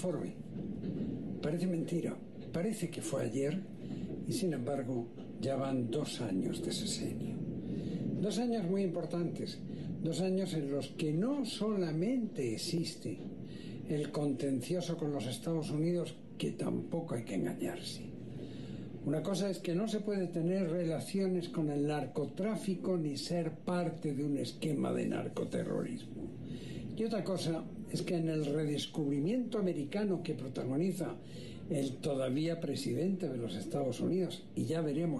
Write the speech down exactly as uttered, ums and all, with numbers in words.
informe. Parece mentira, parece que fue ayer y sin embargo ya van dos años de sexenio. Dos años muy importantes, dos años en los que no solamente existe el contencioso con los Estados Unidos, que tampoco hay que engañarse. Una cosa es que no se puede tener relaciones con el narcotráfico ni ser parte de un esquema de narcoterrorismo. Y otra cosa es que en el redescubrimiento americano que protagoniza el todavía presidente de los Estados Unidos, y ya veremos